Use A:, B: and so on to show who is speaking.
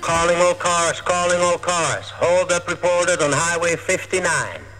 A: Calling all cars, calling all cars. Hold up reported on Highway 59.